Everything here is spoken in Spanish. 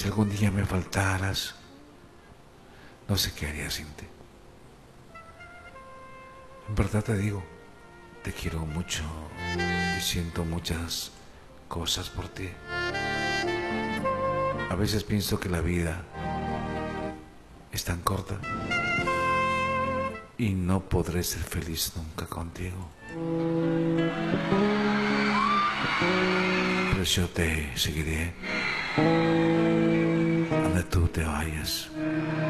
Si algún día me faltaras, no sé qué haría sin ti. En verdad te digo, te quiero mucho y siento muchas cosas por ti. A veces pienso que la vida es tan corta y no podré ser feliz nunca contigo. Pero yo te seguiré donde tú te vayas.